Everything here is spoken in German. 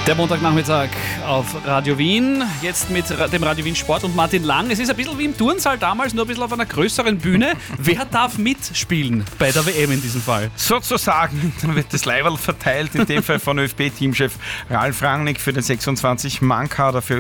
Der Montagnachmittag auf Radio Wien, jetzt mit dem Radio Wien Sport und Martin Lang. Es ist ein bisschen wie im Turnsaal damals, nur ein bisschen auf einer größeren Bühne. Wer darf mitspielen bei der WM in diesem Fall? Sozusagen, dann wird das Leiberl verteilt, in dem Fall von ÖFB-Teamchef Ralf Rangnick für den 26-Mann-Kader für